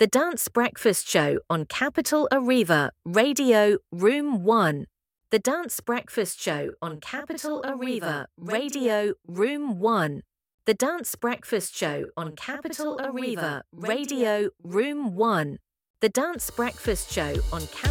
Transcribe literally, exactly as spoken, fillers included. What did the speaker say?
The Dance Breakfast Show on Capital Arriva, Radio, Room one. The Dance Breakfast Show on Capital Arriva, Radio, Room one. The Dance Breakfast Show on Capital Arriva, Radio, Room one. The Dance Breakfast Show on Capital